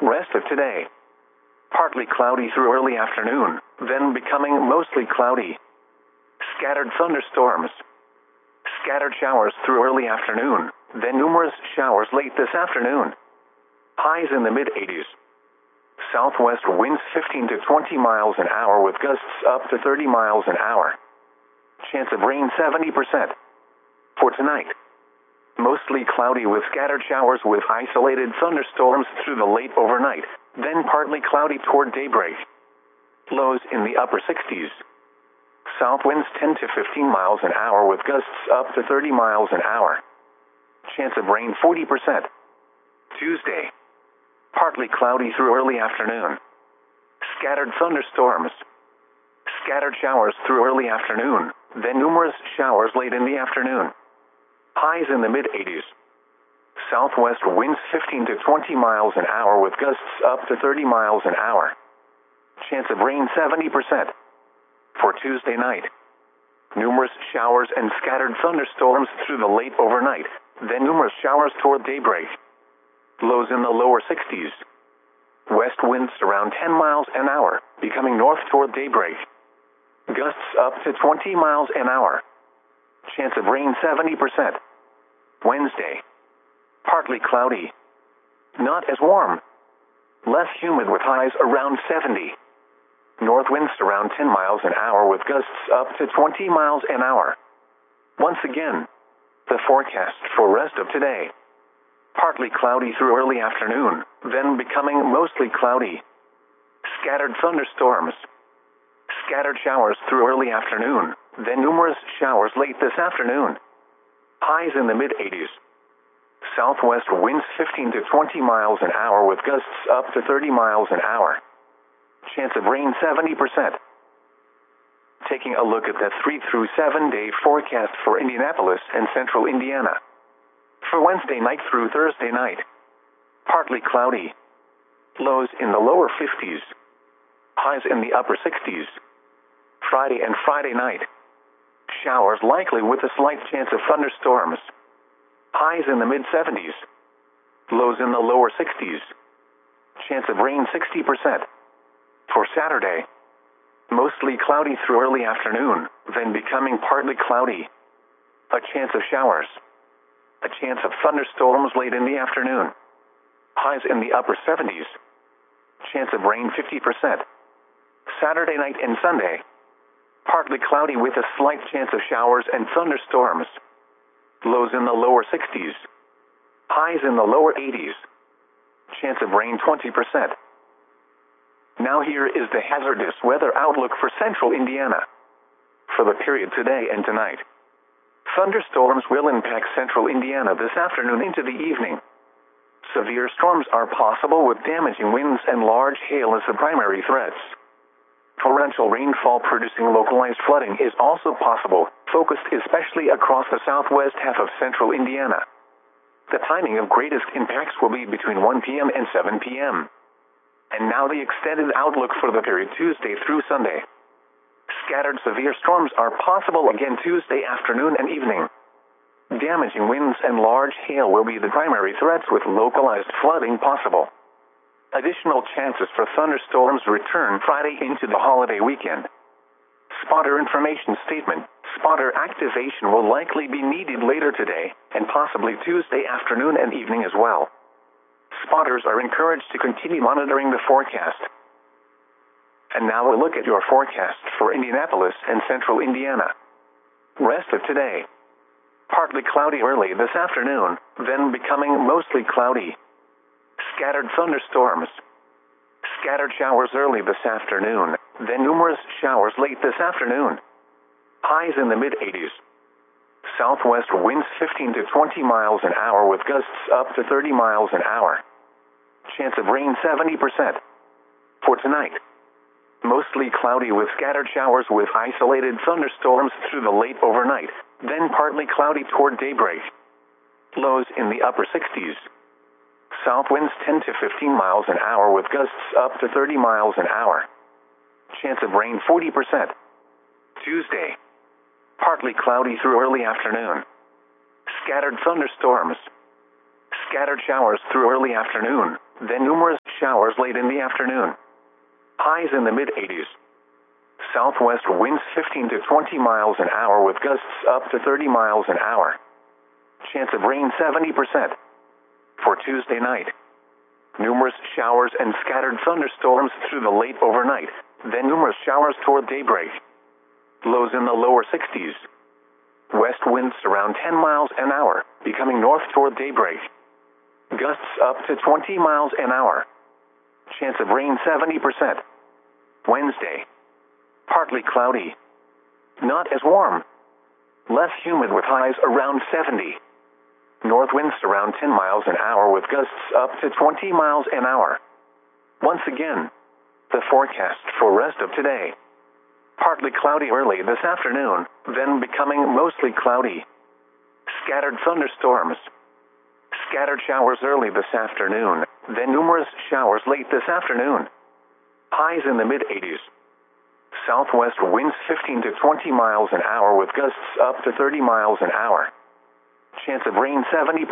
Rest of today. Partly cloudy through early afternoon, then becoming mostly cloudy. Scattered thunderstorms. Scattered showers through early afternoon, then numerous showers late this afternoon. Highs in the mid-80s. Southwest winds 15 to 20 miles an hour with gusts up to 30 miles an hour. Chance of rain 70%. For tonight, mostly cloudy with scattered showers with isolated thunderstorms through the late overnight, then partly cloudy toward daybreak. Lows in the upper 60s. South winds 10 to 15 miles an hour with gusts up to 30 miles an hour. Chance of rain 40%. Tuesday, partly cloudy through early afternoon. Scattered thunderstorms. Scattered showers through early afternoon, then numerous showers late in the afternoon. Highs in the mid-80s. Southwest winds 15 to 20 miles an hour with gusts up to 30 miles an hour. Chance of rain 70%. For Tuesday night, numerous showers and scattered thunderstorms through the late overnight, then numerous showers toward daybreak. Lows in the lower 60s. West winds around 10 miles an hour, becoming north toward daybreak. Gusts up to 20 miles an hour. Chance of rain 70%. Wednesday, partly cloudy. Not as warm. Less humid with highs around 70. North winds around 10 miles an hour with gusts up to 20 miles an hour. Once again, the forecast for rest of today. Partly cloudy through early afternoon, then becoming mostly cloudy. Scattered thunderstorms. Scattered showers through early afternoon, then numerous showers late this afternoon. Highs in the mid-80s. Southwest winds 15 to 20 miles an hour with gusts up to 30 miles an hour. Chance of rain 70%. Taking a look at the 3 through 7 day forecast for Indianapolis and central Indiana. For Wednesday night through Thursday night, partly cloudy. Lows in the lower 50s. Highs in the upper 60s. Friday and Friday night, showers likely with a slight chance of thunderstorms. Highs in the mid-70s. Lows in the lower 60s. Chance of rain 60%. For Saturday, mostly cloudy through early afternoon, then becoming partly cloudy. A chance of showers. A chance of thunderstorms late in the afternoon. Highs in the upper 70s. Chance of rain 50%. Saturday night and Sunday, partly cloudy with a slight chance of showers and thunderstorms. Lows in the lower 60s. Highs in the lower 80s. Chance of rain 20%. Now here is the hazardous weather outlook for central Indiana. For the period today and tonight, thunderstorms will impact central Indiana this afternoon into the evening. Severe storms are possible with damaging winds and large hail as the primary threats. Torrential rainfall producing localized flooding is also possible, focused especially across the southwest half of central Indiana. The timing of greatest impacts will be between 1 p.m. and 7 p.m. And now the extended outlook for the period Tuesday through Sunday. Scattered severe storms are possible again Tuesday afternoon and evening. Damaging winds and large hail will be the primary threats with localized flooding possible. Additional chances for thunderstorms return Friday into the holiday weekend. Spotter information statement. Spotter activation will likely be needed later today, and possibly Tuesday afternoon and evening as well. Spotters are encouraged to continue monitoring the forecast. And now a look at your forecast for Indianapolis and central Indiana. Rest of today. Partly cloudy early this afternoon, then becoming mostly cloudy. Scattered thunderstorms. Scattered showers early this afternoon, then numerous showers late this afternoon. Highs in the mid-80s. Southwest winds 15 to 20 miles an hour with gusts up to 30 miles an hour. Chance of rain 70%. For tonight, mostly cloudy with scattered showers with isolated thunderstorms through the late overnight, then partly cloudy toward daybreak. Lows in the upper 60s. South winds 10 to 15 miles an hour with gusts up to 30 miles an hour. Chance of rain 40%. Tuesday, partly cloudy through early afternoon. Scattered thunderstorms. Scattered showers through early afternoon, then numerous showers late in the afternoon. Highs in the mid-80s. Southwest winds 15 to 20 miles an hour with gusts up to 30 miles an hour. Chance of rain 70%. For Tuesday night, numerous showers and scattered thunderstorms through the late overnight, then numerous showers toward daybreak. Lows in the lower 60s. West winds around 10 miles an hour, becoming north toward daybreak. Gusts up to 20 miles an hour. Chance of rain 70%. Wednesday, partly cloudy. Not as warm. Less humid with highs around 70. North winds around 10 miles an hour with gusts up to 20 miles an hour. Once again, the forecast for rest of today. Partly cloudy early this afternoon, then becoming mostly cloudy. Scattered thunderstorms. Scattered showers early this afternoon, then numerous showers late this afternoon. Highs in the mid-80s. Southwest winds 15 to 20 miles an hour with gusts up to 30 miles an hour. Chance of rain 70%.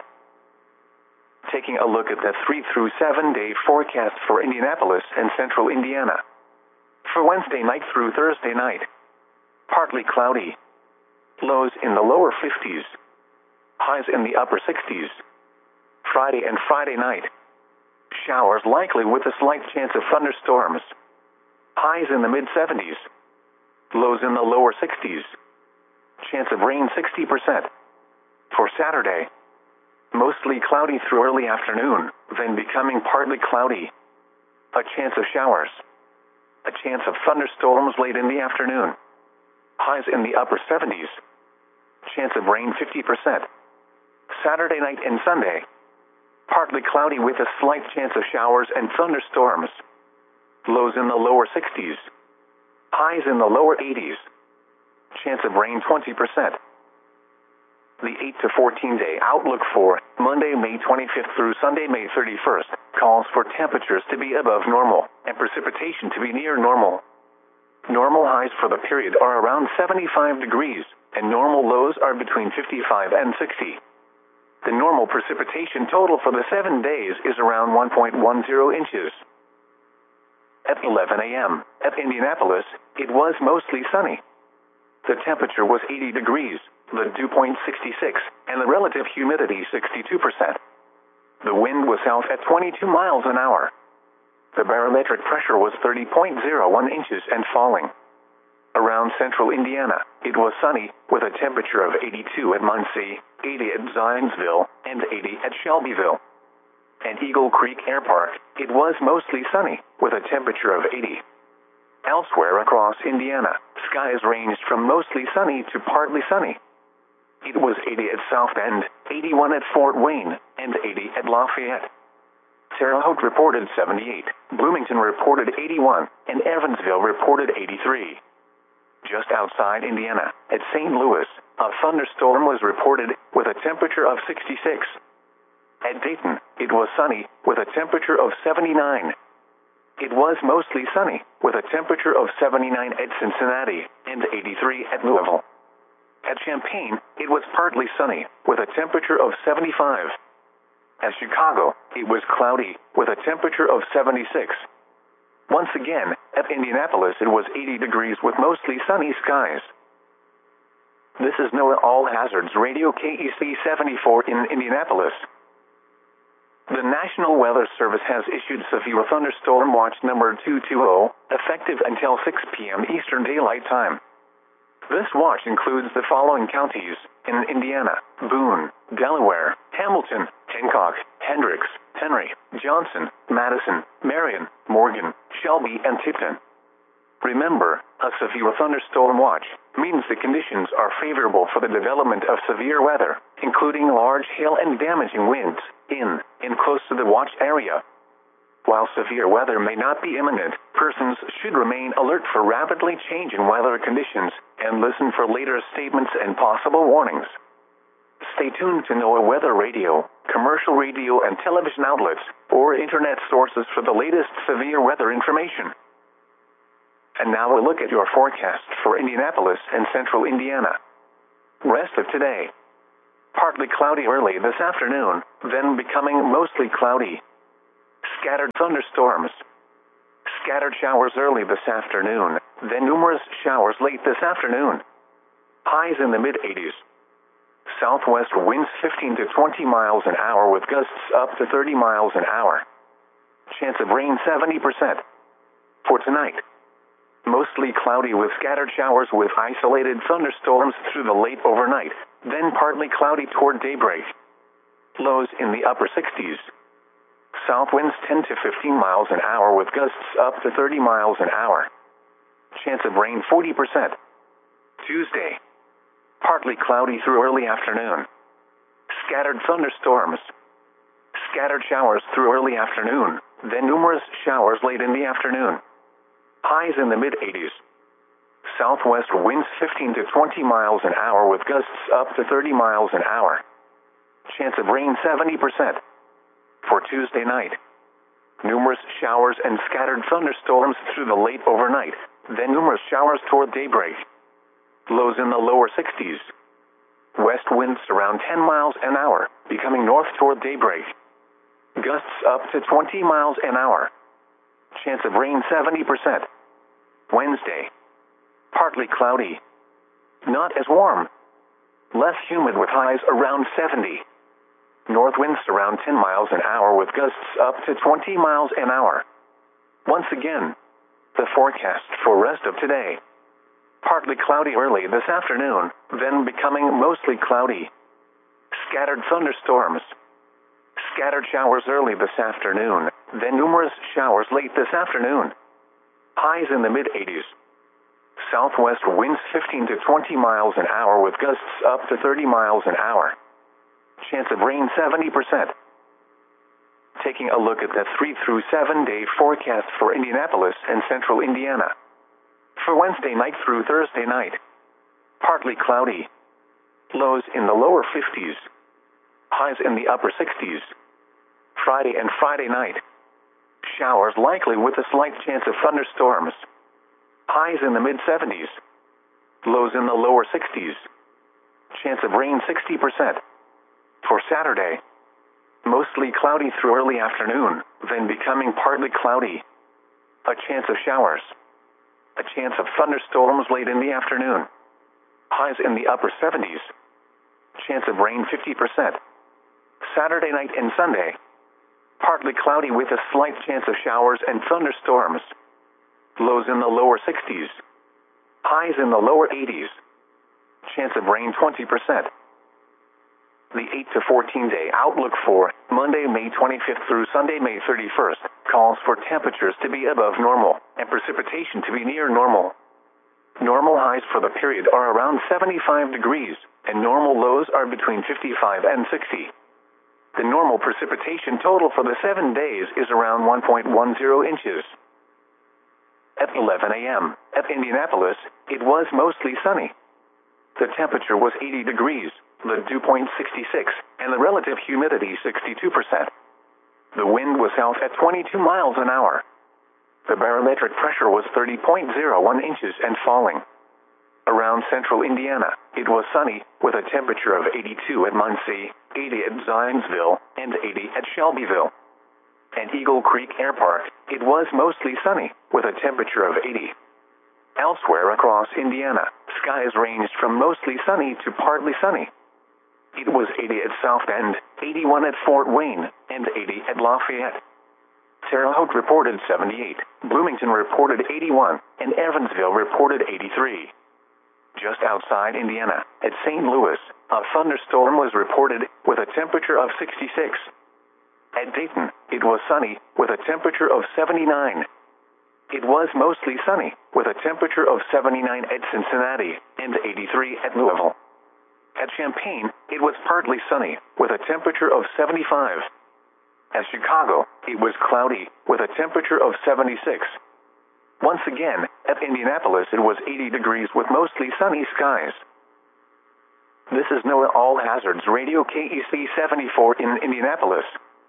Taking a look at the 3 through 7 day forecast for Indianapolis and central Indiana. For Wednesday night through Thursday night, partly cloudy. Lows in the lower 50s. Highs in the upper 60s. Friday and Friday night, showers likely with a slight chance of thunderstorms. Highs in the mid-70s. Lows in the lower 60s. Chance of rain 60%. For Saturday, mostly cloudy through early afternoon, then becoming partly cloudy. A chance of showers. A chance of thunderstorms late in the afternoon. Highs in the upper 70s. Chance of rain 50%. Saturday night and Sunday, partly cloudy with a slight chance of showers and thunderstorms. Lows in the lower 60s. Highs in the lower 80s. Chance of rain 20%. The 8 to 14 day outlook for Monday, May 25th through Sunday, May 31st, calls for temperatures to be above normal and precipitation to be near normal. Normal highs for the period are around 75 degrees, and normal lows are between 55 and 60. The normal precipitation total for the 7 days is around 1.10 inches. At 11 a.m., at Indianapolis, it was mostly sunny. The temperature was 80 degrees, the dew point 66, and the relative humidity 62%. The wind was south at 22 miles an hour. The barometric pressure was 30.01 inches and falling. Around central Indiana, it was sunny, with a temperature of 82 at Muncie, 80 at Zionsville, and 80 at Shelbyville. At Eagle Creek Air Park, it was mostly sunny, with a temperature of 80. Elsewhere across Indiana, skies ranged from mostly sunny to partly sunny. It was 80 at South Bend, 81 at Fort Wayne, and 80 at Lafayette. Terre Haute reported 78, Bloomington reported 81, and Evansville reported 83. Just outside Indiana, at St. Louis, a thunderstorm was reported with a temperature of 66. At Dayton, it was sunny, with a temperature of 79. It was mostly sunny, with a temperature of 79 at Cincinnati, and 83 at Louisville. At Champaign, it was partly sunny, with a temperature of 75. At Chicago, it was cloudy, with a temperature of 76. Once again, at Indianapolis it was 80 degrees with mostly sunny skies. This is NOAA All Hazards Radio KEC 74 in Indianapolis. The National Weather Service has issued severe thunderstorm watch number 220, effective until 6 p.m. Eastern Daylight Time. This watch includes the following counties in Indiana: Boone, Delaware, Hamilton, Hancock, Hendricks, Henry, Johnson, Madison, Marion, Morgan, Shelby, and Tipton. Remember, a severe thunderstorm watch means the conditions are favorable for the development of severe weather, including large hail and damaging winds, in and close to the watch area. While severe weather may not be imminent, persons should remain alert for rapidly changing weather conditions and listen for later statements and possible warnings. Stay tuned to NOAA Weather Radio, commercial radio and television outlets, or internet sources for the latest severe weather information. And now a look at your forecast for Indianapolis and central Indiana. Rest of today. Partly cloudy early this afternoon, then becoming mostly cloudy. Scattered thunderstorms. Scattered showers early this afternoon, then numerous showers late this afternoon. Highs in the mid-80s. Southwest winds 15 to 20 miles an hour with gusts up to 30 miles an hour. Chance of rain 70%. For tonight, mostly cloudy with scattered showers with isolated thunderstorms through the late overnight, then partly cloudy toward daybreak. Lows in the upper 60s. South winds 10 to 15 miles an hour with gusts up to 30 miles an hour. Chance of rain 40%. Tuesday, partly cloudy through early afternoon. Scattered thunderstorms. Scattered showers through early afternoon, then numerous showers late in the afternoon. Highs in the mid-80s. Southwest winds 15 to 20 miles an hour with gusts up to 30 miles an hour. Chance of rain 70%. For Tuesday night, numerous showers and scattered thunderstorms through the late overnight, then numerous showers toward daybreak. Lows in the lower 60s. West winds around 10 miles an hour, becoming north toward daybreak. Gusts up to 20 miles an hour. Chance of rain 70%. Wednesday, partly cloudy. Not as warm. Less humid with highs around 70. North winds around 10 miles an hour with gusts up to 20 miles an hour. Once again, the forecast for rest of today. Partly cloudy early this afternoon, then becoming mostly cloudy. Scattered thunderstorms. Scattered showers early this afternoon, then numerous showers late this afternoon. Highs in the mid-80s. Southwest winds 15 to 20 miles an hour with gusts up to 30 miles an hour. Chance of rain 70%. Taking a look at the 3 through 7 day forecast for Indianapolis and central Indiana. For Wednesday night through Thursday night, partly cloudy. Lows in the lower 50s. Highs in the upper 60s. Friday and Friday night, showers likely with a slight chance of thunderstorms. Highs in the mid-70s. Lows in the lower 60s. Chance of rain 60%. For Saturday, mostly cloudy through early afternoon, then becoming partly cloudy. A chance of showers. A chance of thunderstorms late in the afternoon. Highs in the upper 70s. Chance of rain 50%. Saturday night and Sunday, partly cloudy with a slight chance of showers and thunderstorms. Lows in the lower 60s. Highs in the lower 80s. Chance of rain 20%. The 8 to 14 day outlook for Monday, May 25th through Sunday, May 31st, calls for temperatures to be above normal and precipitation to be near normal. Normal highs for the period are around 75 degrees, and normal lows are between 55 and 60. The normal precipitation total for the 7 days is around 1.10 inches. At 11 a.m., at Indianapolis, it was mostly sunny. The temperature was 80 degrees, the dew point 66, and the relative humidity 62%. The wind was south at 22 miles an hour. The barometric pressure was 30.01 inches and falling. Around central Indiana, it was sunny, with a temperature of 82 at Muncie, 80 at Zionsville, and 80 at Shelbyville. At Eagle Creek Air Park, it was mostly sunny, with a temperature of 80. Elsewhere across Indiana, skies ranged from mostly sunny to partly sunny. It was 80 at South Bend, 81 at Fort Wayne, and 80 at Lafayette. Terre Haute reported 78, Bloomington reported 81, and Evansville reported 83. Just outside Indiana, at St. Louis, a thunderstorm was reported with a temperature of 66. At Dayton, it was sunny, with a temperature of 79. It was mostly sunny, with a temperature of 79 at Cincinnati, and 83 at Louisville. At Champaign, it was partly sunny, with a temperature of 75. At Chicago, it was cloudy, with a temperature of 76. Once again, at Indianapolis it was 80 degrees with mostly sunny skies. This is NOAA All Hazards Radio KEC 74 in Indianapolis.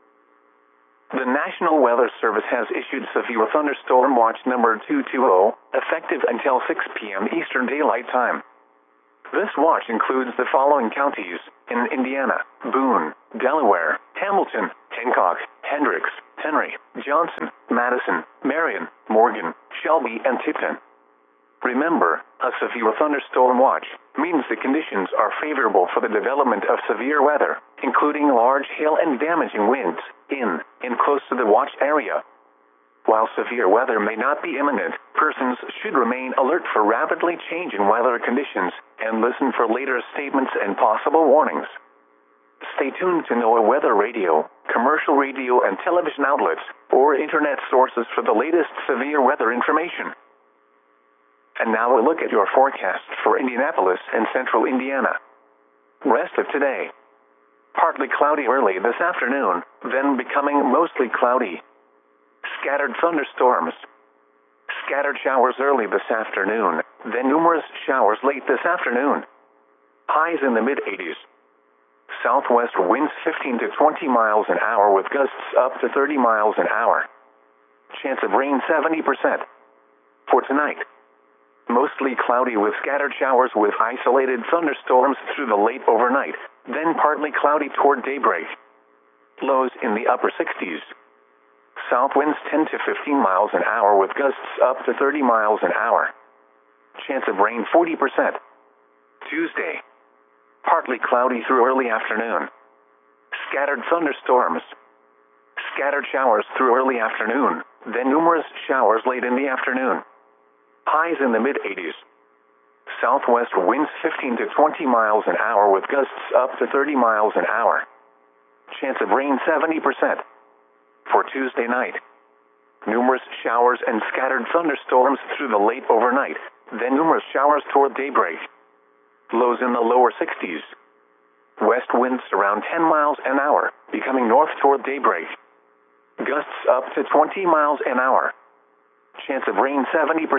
The National Weather Service has issued severe thunderstorm watch number 220, effective until 6 p.m. Eastern Daylight Time. This watch includes the following counties in Indiana: Boone, Delaware, Hamilton, Hancock, Hendricks, Henry, Johnson, Madison, Marion, Morgan, Shelby, and Tipton. Remember, a severe thunderstorm watch means the conditions are favorable for the development of severe weather, including large hail and damaging winds, in and close to the watch area. While severe weather may not be imminent, persons should remain alert for rapidly changing weather conditions and listen for later statements and possible warnings. Stay tuned to NOAA Weather Radio, commercial radio and television outlets, or internet sources for the latest severe weather information. And now a look at your forecast for Indianapolis and central Indiana. Rest of today. Partly cloudy early this afternoon, then becoming mostly cloudy. Scattered thunderstorms. Scattered showers early this afternoon, then numerous showers late this afternoon. Highs in the mid-80s. Southwest winds 15 to 20 miles an hour with gusts up to 30 miles an hour. Chance of rain 70%. For tonight, mostly cloudy with scattered showers with isolated thunderstorms through the late overnight, then partly cloudy toward daybreak. Lows in the upper 60s. South winds 10 to 15 miles an hour with gusts up to 30 miles an hour. Chance of rain 40%. Tuesday, partly cloudy through early afternoon. Scattered thunderstorms. Scattered showers through early afternoon, then numerous showers late in the afternoon. Highs in the mid-80s. Southwest winds 15 to 20 miles an hour with gusts up to 30 miles an hour. Chance of rain 70%. For Tuesday night, numerous showers and scattered thunderstorms through the late overnight, then numerous showers toward daybreak. Lows in the lower 60s. West winds around 10 miles an hour, becoming north toward daybreak. Gusts up to 20 miles an hour. Chance of rain 70%.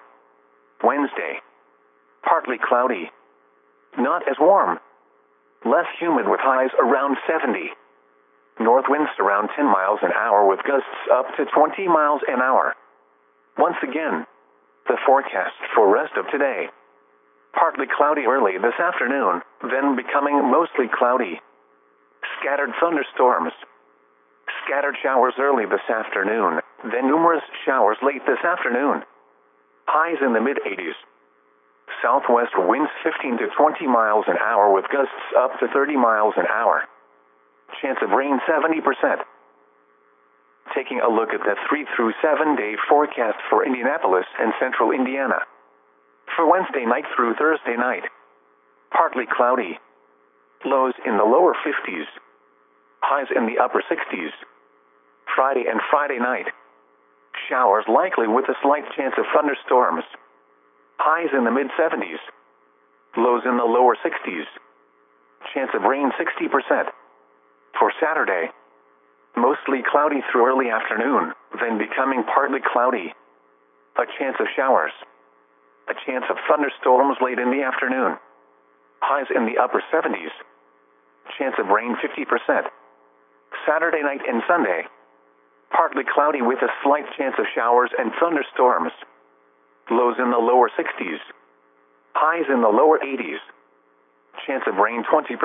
Wednesday, partly cloudy. Not as warm. Less humid with highs around 70. North winds around 10 miles an hour with gusts up to 20 miles an hour. Once again, the forecast for rest of today. Partly cloudy early this afternoon, then becoming mostly cloudy. Scattered thunderstorms. Scattered showers early this afternoon, then numerous showers late this afternoon. Highs in the mid-80s. Southwest winds 15 to 20 miles an hour with gusts up to 30 miles an hour. Chance of rain 70%. Taking a look at the 3 through 7 day forecast for Indianapolis and central Indiana. For Wednesday night through Thursday night, partly cloudy. Lows in the lower 50s. Highs in the upper 60s. Friday and Friday night, showers likely with a slight chance of thunderstorms. Highs in the mid-70s. Lows in the lower 60s. Chance of rain 60%. For Saturday, mostly cloudy through early afternoon, then becoming partly cloudy. A chance of showers. A chance of thunderstorms late in the afternoon. Highs in the upper 70s. Chance of rain 50%. Saturday night and Sunday, partly cloudy with a slight chance of showers and thunderstorms. Lows in the lower 60s. Highs in the lower 80s. Chance of rain 20%.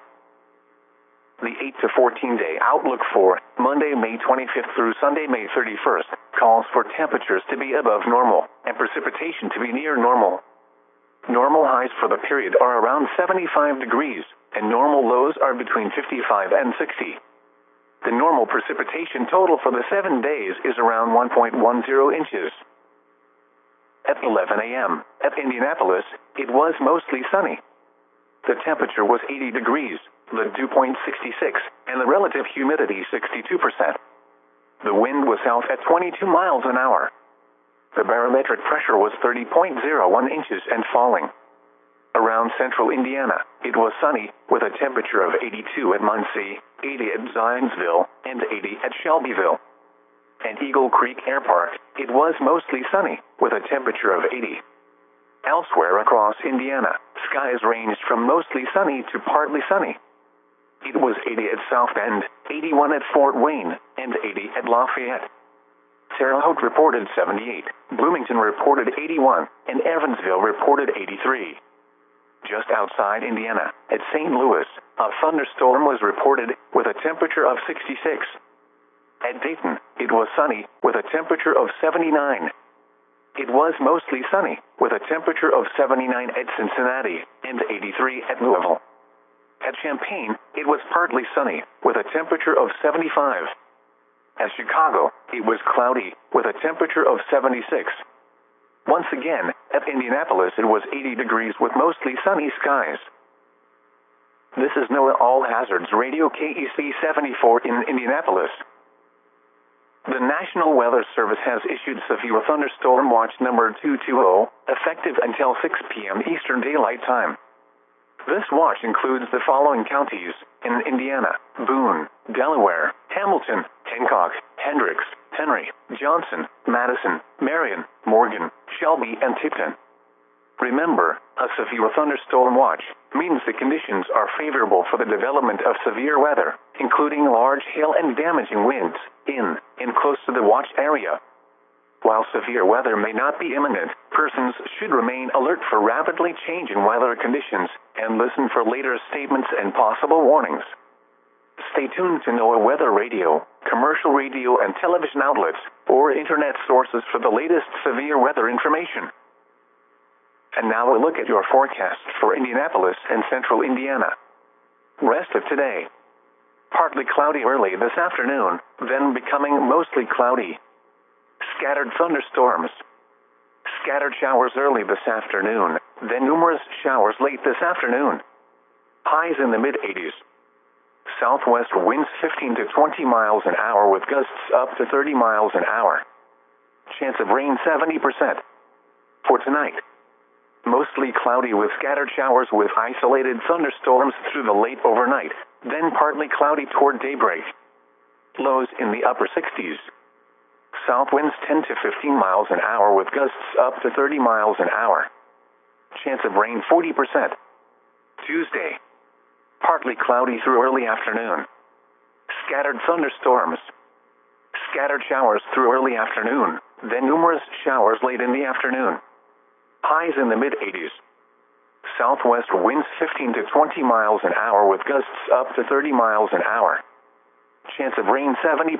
The 8 to 14 day outlook for Monday, May 25th through Sunday, May 31st, calls for temperatures to be above normal and precipitation to be near normal. Normal highs for the period are around 75 degrees, and normal lows are between 55 and 60. The normal precipitation total for the 7 days is around 1.10 inches. At 11 a.m., at Indianapolis, it was mostly sunny. The temperature was 80 degrees, the dew point 66, and the relative humidity 62%. The wind was south at 22 miles an hour. The barometric pressure was 30.01 inches and falling. Around central Indiana, it was sunny, with a temperature of 82 at Muncie, 80 at Zionsville, and 80 at Shelbyville. At Eagle Creek Air Park, it was mostly sunny, with a temperature of 80. Elsewhere across Indiana, skies ranged from mostly sunny to partly sunny. It was 80 at South Bend, 81 at Fort Wayne, and 80 at Lafayette. Terre Haute reported 78, Bloomington reported 81, and Evansville reported 83. Just outside Indiana, at St. Louis, a thunderstorm was reported with a temperature of 66. At Dayton, it was sunny, with a temperature of 79. It was mostly sunny, with a temperature of 79 at Cincinnati and 83 at Louisville. At Champaign, it was partly sunny, with a temperature of 75. At Chicago, it was cloudy, with a temperature of 76. Once again, at Indianapolis it was 80 degrees with mostly sunny skies. This is NOAA All Hazards Radio KEC 74 in Indianapolis. The National Weather Service has issued severe thunderstorm watch number 220, effective until 6 p.m. Eastern Daylight Time. This watch includes the following counties in Indiana: Boone, Delaware, Hamilton, Hancock, Hendricks, Henry, Johnson, Madison, Marion, Morgan, Shelby, and Tipton. Remember, a severe thunderstorm watch means the conditions are favorable for the development of severe weather, including large hail and damaging winds, in and close to the watch area. While severe weather may not be imminent, persons should remain alert for rapidly changing weather conditions and listen for later statements and possible warnings. Stay tuned to NOAA Weather Radio, commercial radio and television outlets, or internet sources for the latest severe weather information. And now a look at your forecast for Indianapolis and central Indiana. Rest of today: partly cloudy early this afternoon, then becoming mostly cloudy. Scattered thunderstorms. Scattered showers early this afternoon, then numerous showers late this afternoon. Highs in the mid-80s. Southwest winds 15 to 20 miles an hour with gusts up to 30 miles an hour. Chance of rain 70%. For tonight, mostly cloudy with scattered showers with isolated thunderstorms through the late overnight, then partly cloudy toward daybreak. Lows in the upper 60s. South winds 10 to 15 miles an hour with gusts up to 30 miles an hour. Chance of rain 40%. Tuesday, partly cloudy through early afternoon. Scattered thunderstorms. Scattered showers through early afternoon, then numerous showers late in the afternoon. Highs in the mid-80s. Southwest winds 15 to 20 miles an hour with gusts up to 30 miles an hour. Chance of rain 70%.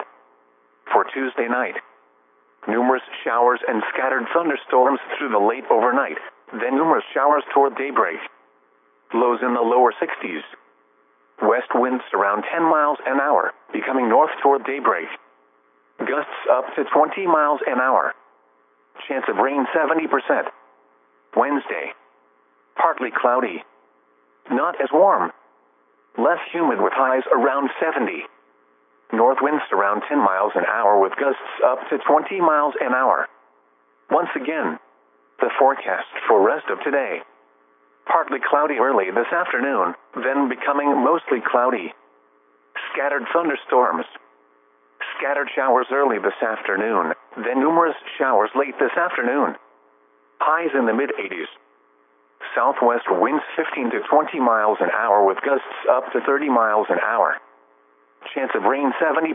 For Tuesday night, numerous showers and scattered thunderstorms through the late overnight, then numerous showers toward daybreak. Lows in the lower 60s. West winds around 10 miles an hour, becoming north toward daybreak. Gusts up to 20 miles an hour. Chance of rain 70%. Wednesday, partly cloudy. Not as warm. Less humid with highs around 70. North winds around 10 miles an hour with gusts up to 20 miles an hour. Once again, the forecast for rest of today. Partly cloudy early this afternoon, then becoming mostly cloudy. Scattered thunderstorms. Scattered showers early this afternoon, then numerous showers late this afternoon. Highs in the mid-80s. Southwest winds 15 to 20 miles an hour with gusts up to 30 miles an hour. Chance of rain 70%.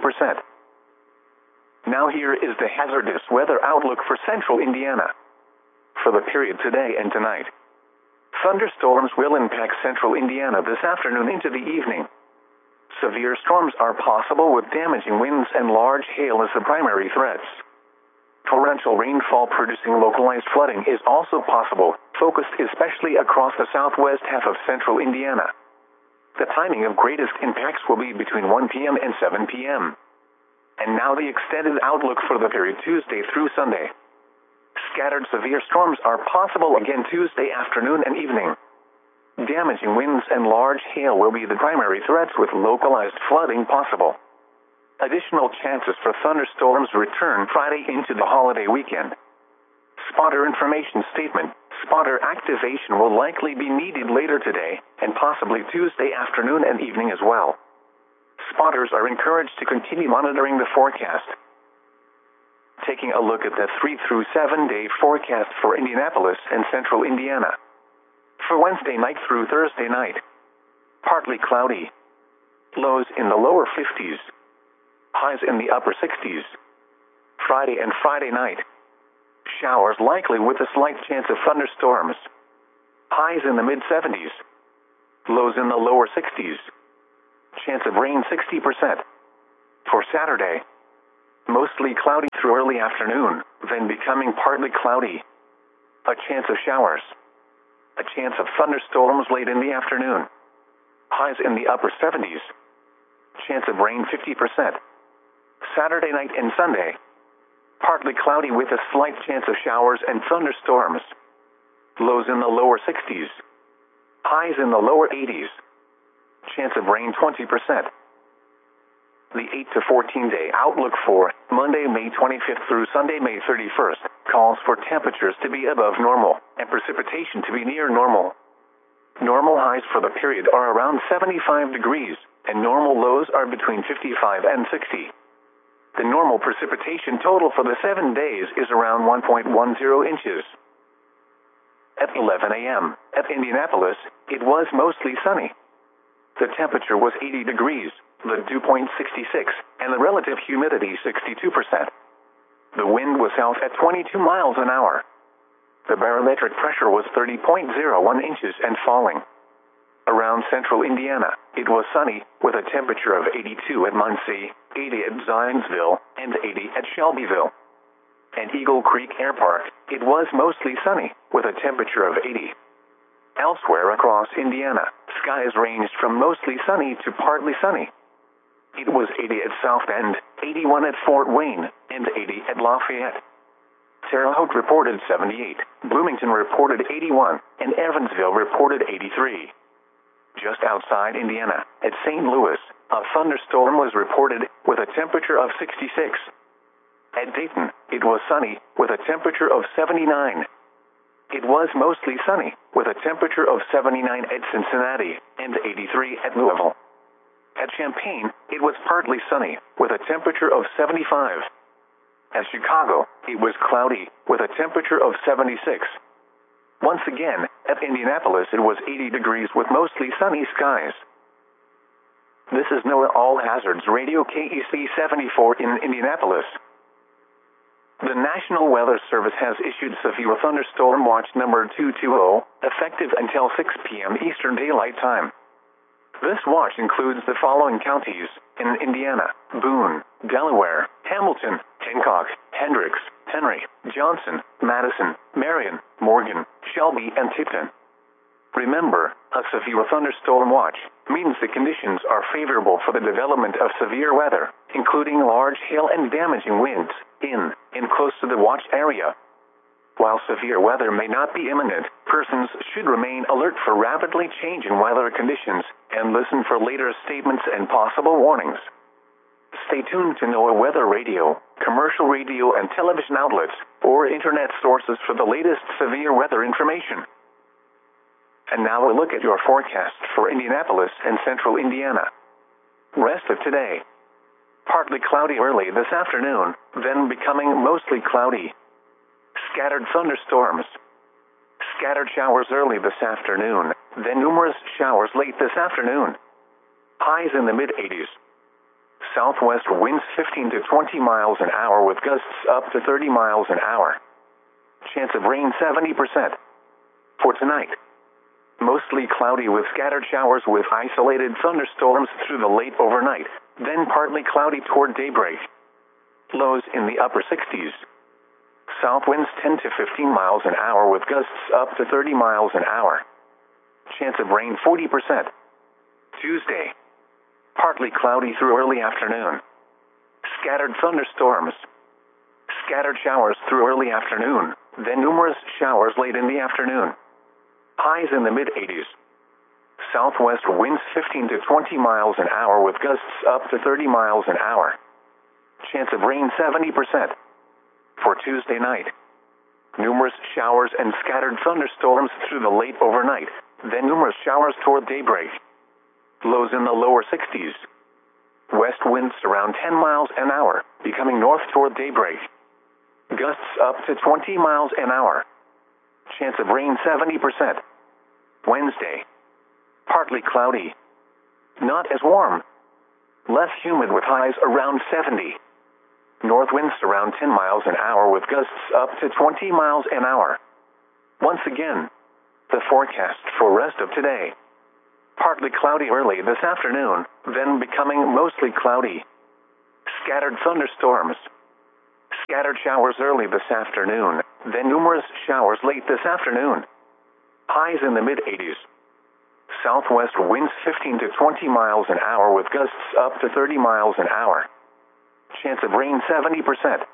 Now here is the hazardous weather outlook for central Indiana. For the period today and tonight, thunderstorms will impact central Indiana this afternoon into the evening. Severe storms are possible with damaging winds and large hail as the primary threats. Torrential rainfall producing localized flooding is also possible, focused especially across the southwest half of central Indiana. The timing of greatest impacts will be between 1 p.m. and 7 p.m. And now the extended outlook for the period Tuesday through Sunday. Scattered severe storms are possible again Tuesday afternoon and evening. Damaging winds and large hail will be the primary threats with localized flooding possible. Additional chances for thunderstorms return Friday into the holiday weekend. Spotter information statement. Spotter activation will likely be needed later today, and possibly Tuesday afternoon and evening as well. Spotters are encouraged to continue monitoring the forecast. Taking a look at the 3 through 7 day forecast for Indianapolis and central Indiana. For Wednesday night through Thursday night, partly cloudy. Lows in the lower 50s. Highs in the upper 60s. Friday and Friday night, showers likely with a slight chance of thunderstorms. Highs in the mid-70s. Lows in the lower 60s. Chance of rain 60%. For Saturday, mostly cloudy through early afternoon, then becoming partly cloudy. A chance of showers. A chance of thunderstorms late in the afternoon. Highs in the upper 70s. Chance of rain 50%. Saturday night and Sunday, partly cloudy with a slight chance of showers and thunderstorms. Lows in the lower 60s. Highs in the lower 80s. Chance of rain 20%. The 8 to 14 day outlook for Monday, May 25th through Sunday, May 31st, calls for temperatures to be above normal and precipitation to be near normal. Normal highs for the period are around 75 degrees, and normal lows are between 55 and 60. The normal precipitation total for the 7 days is around 1.10 inches. At 11 a.m., at Indianapolis, it was mostly sunny. The temperature was 80 degrees, the dew point 66, and the relative humidity 62%. The wind was south at 22 miles an hour. The barometric pressure was 30.01 inches and falling. Around central Indiana, it was sunny, with a temperature of 82 at Muncie, 80 at Zionsville, and 80 at Shelbyville. At Eagle Creek Air Park, it was mostly sunny, with a temperature of 80. Elsewhere across Indiana, skies ranged from mostly sunny to partly sunny. It was 80 at South Bend, 81 at Fort Wayne, and 80 at Lafayette. Terre Haute reported 78, Bloomington reported 81, and Evansville reported 83. Just outside Indiana, at St. Louis, a thunderstorm was reported with a temperature of 66. At Dayton, it was sunny, with a temperature of 79. It was mostly sunny, with a temperature of 79 at Cincinnati, and 83 at Louisville. At Champaign, it was partly sunny, with a temperature of 75. At Chicago, it was cloudy, with a temperature of 76. Once again, at Indianapolis it was 80 degrees with mostly sunny skies. This is NOAA All Hazards Radio KEC 74 in Indianapolis. The National Weather Service has issued severe thunderstorm watch number 220, effective until 6 p.m. Eastern Daylight Time. This watch includes the following counties in Indiana: Boone, Delaware, Hamilton, Hancock, Hendricks, Henry, Johnson, Madison, Marion, Morgan, Shelby, and Tipton. Remember, a severe thunderstorm watch means the conditions are favorable for the development of severe weather, including large hail and damaging winds, in and close to the watch area. While severe weather may not be imminent, persons should remain alert for rapidly changing weather conditions and listen for later statements and possible warnings. Stay tuned to NOAA Weather Radio, commercial radio and television outlets, or internet sources for the latest severe weather information. And now a look at your forecast for Indianapolis and central Indiana. Rest of today. Partly cloudy early this afternoon, then becoming mostly cloudy. Scattered thunderstorms. Scattered showers early this afternoon, then numerous showers late this afternoon. Highs in the mid-80s. Southwest winds 15 to 20 miles an hour with gusts up to 30 miles an hour. Chance of rain 70%. For tonight, mostly cloudy with scattered showers with isolated thunderstorms through the late overnight, then partly cloudy toward daybreak. Lows in the upper 60s. South winds 10 to 15 miles an hour with gusts up to 30 miles an hour. Chance of rain 40%. Tuesday, partly cloudy through early afternoon. Scattered thunderstorms. Scattered showers through early afternoon, then numerous showers late in the afternoon. Highs in the mid-80s. Southwest winds 15 to 20 miles an hour with gusts up to 30 miles an hour. Chance of rain 70%. For Tuesday night, numerous showers and scattered thunderstorms through the late overnight, then numerous showers toward daybreak. Lows in the lower 60s. West winds around 10 miles an hour, becoming north toward daybreak. Gusts up to 20 miles an hour. Chance of rain 70%. Wednesday, partly cloudy. Not as warm. Less humid with highs around 70. North winds around 10 miles an hour with gusts up to 20 miles an hour. Once again, the forecast for rest of today. Partly cloudy early this afternoon, then becoming mostly cloudy. Scattered thunderstorms. Scattered showers early this afternoon, then numerous showers late this afternoon. Highs in the mid-80s. Southwest winds 15 to 20 miles an hour with gusts up to 30 miles an hour. Chance of rain 70%.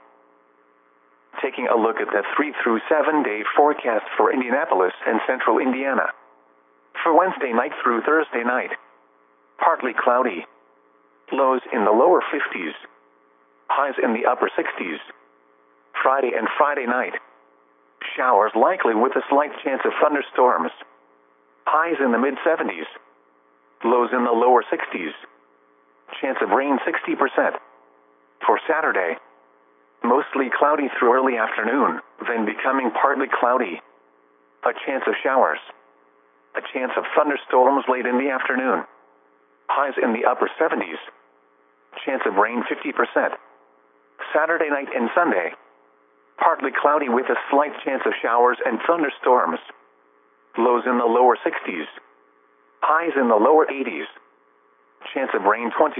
Taking a look at the 3 through 7 day forecast for Indianapolis and central Indiana. For Wednesday night through Thursday night. Partly cloudy. Lows in the lower 50s. Highs in the upper 60s. Friday and Friday night. Showers likely with a slight chance of thunderstorms. Highs in the mid-70s. Lows in the lower 60s. Chance of rain 60%. For Saturday, mostly cloudy through early afternoon, then becoming partly cloudy. A chance of showers. A chance of thunderstorms late in the afternoon. Highs in the upper 70s. Chance of rain 50%. Saturday night and Sunday, partly cloudy with a slight chance of showers and thunderstorms. Lows in the lower 60s. Highs in the lower 80s. Chance of rain 20%.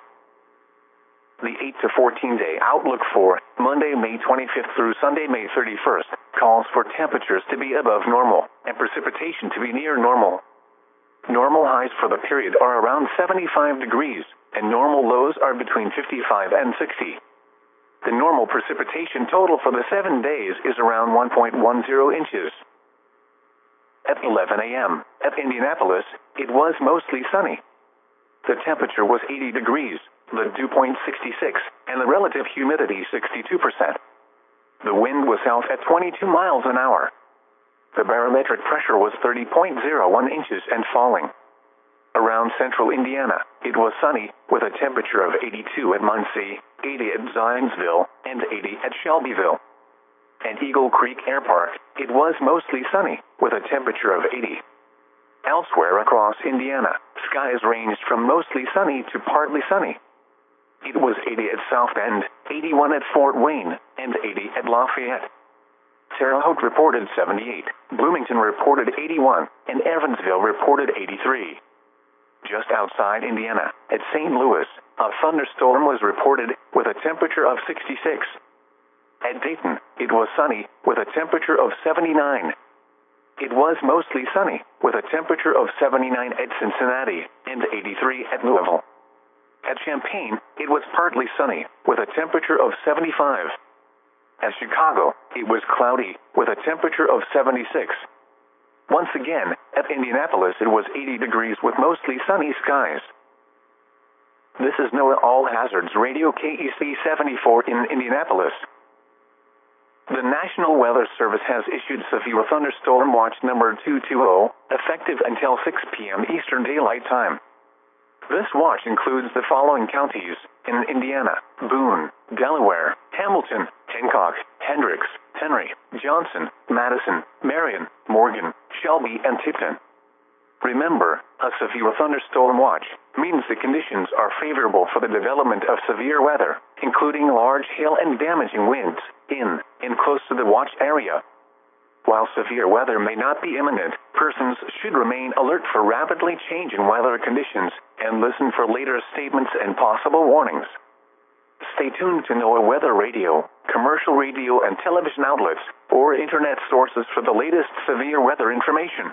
The 8 to 14 day outlook for Monday, May 25th through Sunday, May 31st, calls for temperatures to be above normal and precipitation to be near normal. Normal highs for the period are around 75 degrees, and normal lows are between 55 and 60. The normal precipitation total for the 7 days is around 1.10 inches. At 11 a.m., at Indianapolis, it was mostly sunny. The temperature was 80 degrees, the dew point 66, and the relative humidity 62%. The wind was south at 22 miles an hour. The barometric pressure was 30.01 inches and falling. Around central Indiana, it was sunny, with a temperature of 82 at Muncie, 80 at Zionsville, and 80 at Shelbyville. At Eagle Creek Air Park, it was mostly sunny, with a temperature of 80. Elsewhere across Indiana, skies ranged from mostly sunny to partly sunny. It was 80 at South Bend, 81 at Fort Wayne, and 80 at Lafayette. Terre Haute reported 78, Bloomington reported 81, and Evansville reported 83. Just outside Indiana, at St. Louis, a thunderstorm was reported with a temperature of 66. At Dayton, it was sunny, with a temperature of 79. It was mostly sunny, with a temperature of 79 at Cincinnati, and 83 at Louisville. At Champaign, it was partly sunny, with a temperature of 75. At Chicago, it was cloudy, with a temperature of 76. Once again, at Indianapolis it was 80 degrees with mostly sunny skies. This is NOAA All Hazards Radio KEC 74 in Indianapolis. The National Weather Service has issued Severe Thunderstorm Watch number 220, effective until 6 p.m. Eastern Daylight Time. This watch includes the following counties in Indiana: Boone, Delaware, Hamilton, Hancock, Hendricks, Henry, Johnson, Madison, Marion, Morgan, Shelby, and Tipton. Remember, a severe thunderstorm watch means the conditions are favorable for the development of severe weather, including large hail and damaging winds, in and close to the watch area. While severe weather may not be imminent, persons should remain alert for rapidly changing weather conditions and listen for later statements and possible warnings. Stay tuned to NOAA Weather Radio, commercial radio and television outlets, or internet sources for the latest severe weather information.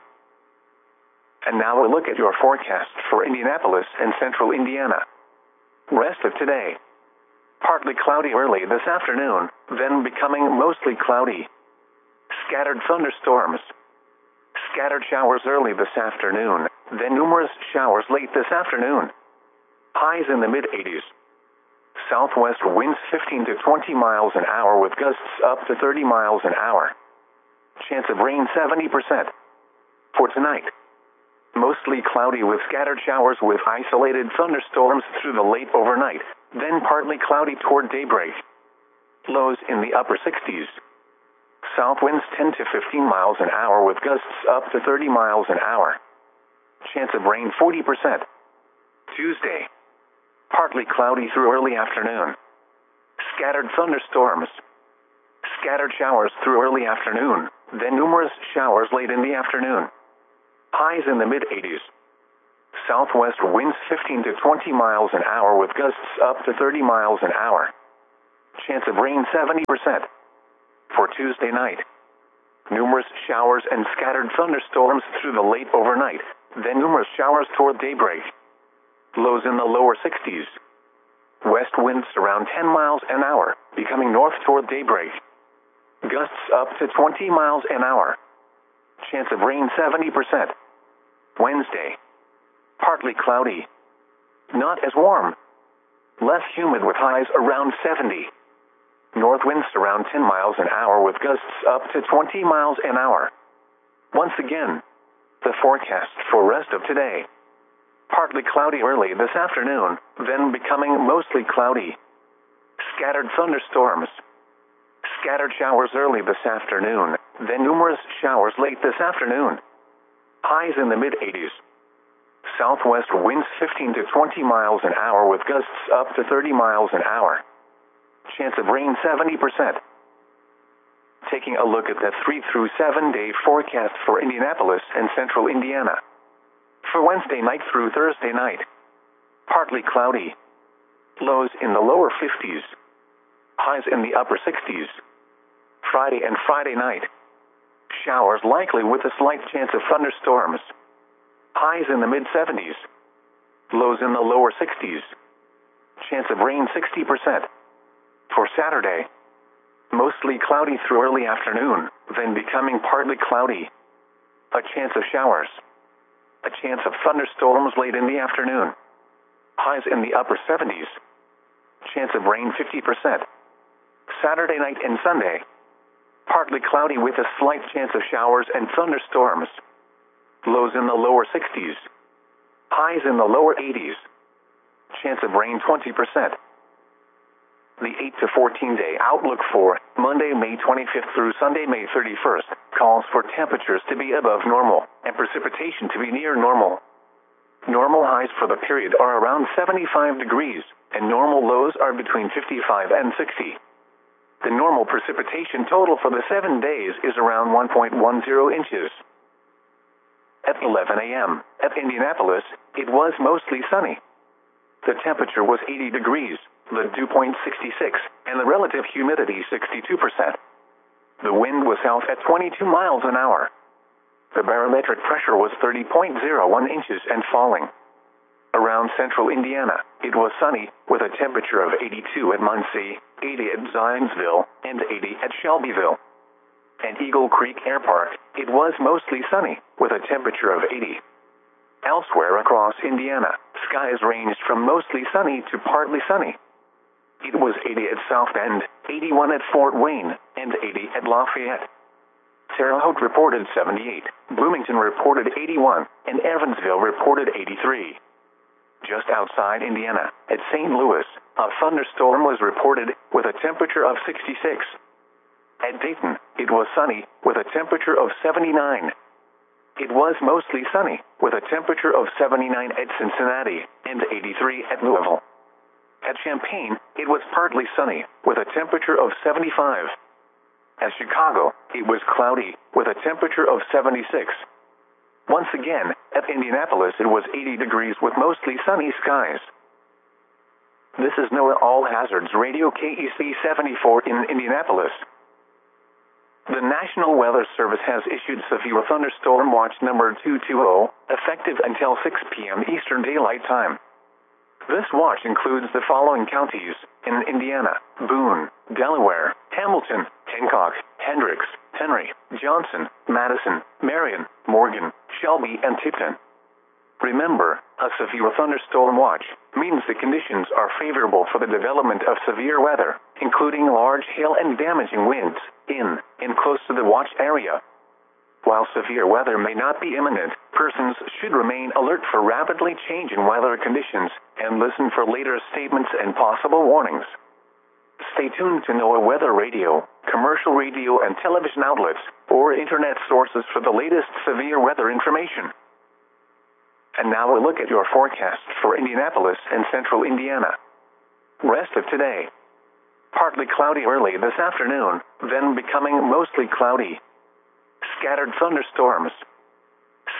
And now a look at your forecast for Indianapolis and central Indiana. Rest of today. Partly cloudy early this afternoon, then becoming mostly cloudy. Scattered thunderstorms. Scattered showers early this afternoon, then numerous showers late this afternoon. Highs in the mid-80s. Southwest winds 15 to 20 miles an hour with gusts up to 30 miles an hour. Chance of rain 70%. For tonight, mostly cloudy with scattered showers with isolated thunderstorms through the late overnight, then partly cloudy toward daybreak. Lows in the upper 60s. South winds 10 to 15 miles an hour with gusts up to 30 miles an hour. Chance of rain 40%. Tuesday, partly cloudy through early afternoon. Scattered thunderstorms. Scattered showers through early afternoon, then numerous showers late in the afternoon. Highs in the mid-80s. Southwest winds 15 to 20 miles an hour with gusts up to 30 miles an hour. Chance of rain 70%. For Tuesday night, numerous showers and scattered thunderstorms through the late overnight, then numerous showers toward daybreak. Lows in the lower 60s. West winds around 10 miles an hour, becoming north toward daybreak. Gusts up to 20 miles an hour. Chance of rain 70%. Wednesday, partly cloudy. Not as warm. Less humid with highs around 70. North winds around 10 miles an hour with gusts up to 20 miles an hour. Once again, the forecast for rest of today. Partly cloudy early this afternoon, then becoming mostly cloudy. Scattered thunderstorms. Scattered showers early this afternoon, then numerous showers late this afternoon. Highs in the mid-80s. Southwest winds 15 to 20 miles an hour with gusts up to 30 miles an hour. Chance of rain 70%. Taking a look at the 3 through 7 day forecast for Indianapolis and central Indiana. For Wednesday night through Thursday night, partly cloudy. Lows in the lower 50s. Highs in the upper 60s. Friday and Friday night, showers likely with a slight chance of thunderstorms. Highs in the mid-70s. Lows in the lower 60s. Chance of rain 60%. For Saturday, mostly cloudy through early afternoon, then becoming partly cloudy. A chance of showers. A chance of thunderstorms late in the afternoon. Highs in the upper 70s. Chance of rain 50%. Saturday night and Sunday, partly cloudy with a slight chance of showers and thunderstorms. Lows in the lower 60s. Highs in the lower 80s. Chance of rain 20%. The 8 to 14 day outlook for Monday, May 25th through Sunday, May 31st, calls for temperatures to be above normal and precipitation to be near normal. Normal highs for the period are around 75 degrees, and normal lows are between 55 and 60. The normal precipitation total for the 7 days is around 1.10 inches. At 11 a.m., at Indianapolis, it was mostly sunny. The temperature was 80 degrees, the dew point 66, and the relative humidity 62%. The wind was south at 22 miles an hour. The barometric pressure was 30.01 inches and falling. Around central Indiana, it was sunny, with a temperature of 82 at Muncie, 80 at Zionsville, and 80 at Shelbyville. At Eagle Creek Air Park, it was mostly sunny, with a temperature of 80. Elsewhere across Indiana, skies ranged from mostly sunny to partly sunny. It was 80 at South Bend, 81 at Fort Wayne, and 80 at Lafayette. Terre Haute reported 78, Bloomington reported 81, and Evansville reported 83. Just outside Indiana, at St. Louis, a thunderstorm was reported with a temperature of 66. At Dayton, it was sunny, with a temperature of 79. It was mostly sunny, with a temperature of 79 at Cincinnati, and 83 at Louisville. At Champaign, it was partly sunny, with a temperature of 75. At Chicago, it was cloudy, with a temperature of 76. Once again, at Indianapolis it was 80 degrees with mostly sunny skies. This is NOAA All Hazards Radio KEC 74 in Indianapolis. The National Weather Service has issued Severe Thunderstorm Watch number 220, effective until 6 p.m. Eastern Daylight Time. This watch includes the following counties in Indiana: Boone, Delaware, Hamilton, Hancock, Hendricks, Henry, Johnson, Madison, Marion, Morgan, Shelby, and Tipton. Remember, a severe thunderstorm watch means the conditions are favorable for the development of severe weather, including large hail and damaging winds, in and close to the watch area. While severe weather may not be imminent, persons should remain alert for rapidly changing weather conditions and listen for later statements and possible warnings. Stay tuned to NOAA Weather Radio, commercial radio and television outlets, or internet sources for the latest severe weather information. And now a look at your forecast for Indianapolis and central Indiana. Rest of today. Partly cloudy early this afternoon, then becoming mostly cloudy. Scattered thunderstorms.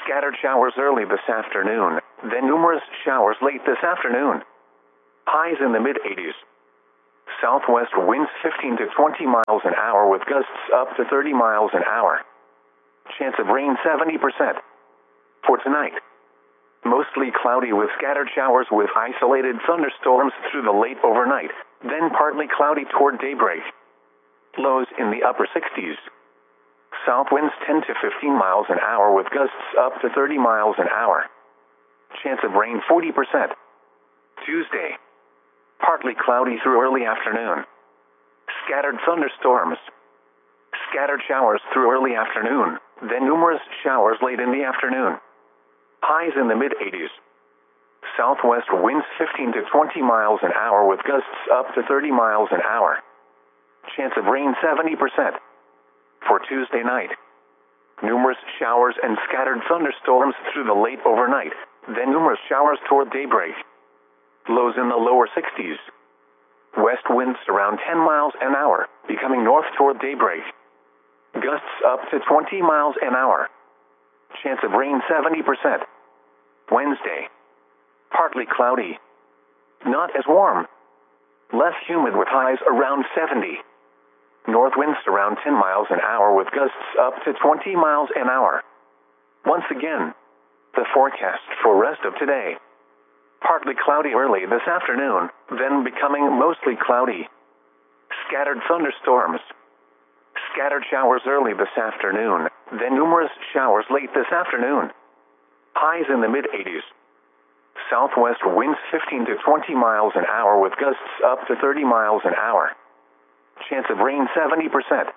Scattered showers early this afternoon, then numerous showers late this afternoon. Highs in the mid-80s. Southwest winds 15 to 20 miles an hour with gusts up to 30 miles an hour. Chance of rain 70%. For tonight, mostly cloudy with scattered showers with isolated thunderstorms through the late overnight, then partly cloudy toward daybreak. Lows in the upper 60s. South winds 10 to 15 miles an hour with gusts up to 30 miles an hour. Chance of rain 40%. Tuesday, partly cloudy through early afternoon. Scattered thunderstorms. Scattered showers through early afternoon, then numerous showers late in the afternoon. Highs in the mid-80s. Southwest winds 15 to 20 miles an hour with gusts up to 30 miles an hour. Chance of rain 70%. For Tuesday night, numerous showers and scattered thunderstorms through the late overnight, then numerous showers toward daybreak. Lows in the lower 60s. West winds around 10 miles an hour, becoming north toward daybreak. Gusts up to 20 miles an hour. Chance of rain 70%. Wednesday, partly cloudy. Not as warm. Less humid with highs around 70. North winds around 10 miles an hour with gusts up to 20 miles an hour. Once again, the forecast for rest of today. Partly cloudy early this afternoon, then becoming mostly cloudy. Scattered thunderstorms. Scattered showers early this afternoon, then numerous showers late this afternoon. Highs in the mid-80s. Southwest winds 15 to 20 miles an hour with gusts up to 30 miles an hour. Chance of rain 70%.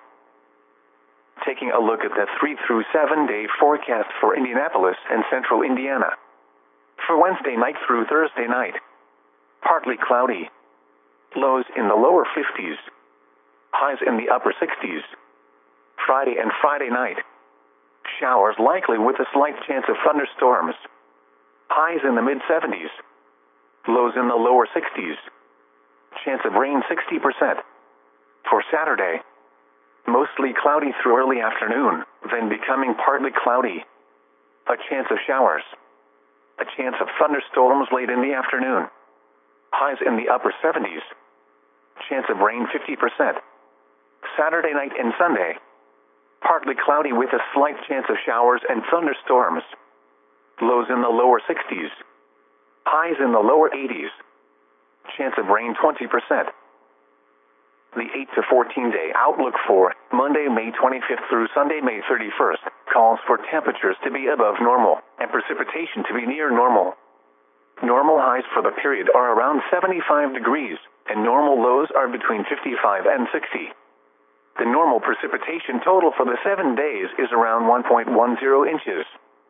Taking a look at the 3 through 7 day forecast for Indianapolis and central Indiana. For Wednesday night through Thursday night, partly cloudy. Lows in the lower 50s. Highs in the upper 60s. Friday and Friday night, showers likely with a slight chance of thunderstorms. Highs in the mid-70s. Lows in the lower 60s. Chance of rain 60%. For Saturday, mostly cloudy through early afternoon, then becoming partly cloudy. A chance of showers. A chance of thunderstorms late in the afternoon. Highs in the upper 70s. Chance of rain 50%. Saturday night and Sunday, partly cloudy with a slight chance of showers and thunderstorms. Lows in the lower 60s. Highs in the lower 80s. Chance of rain 20%. The 8 to 14 day outlook for Monday, May 25th through Sunday, May 31st, calls for temperatures to be above normal and precipitation to be near normal. Normal highs for the period are around 75 degrees, and normal lows are between 55 and 60. The normal precipitation total for the 7 days is around 1.10 inches.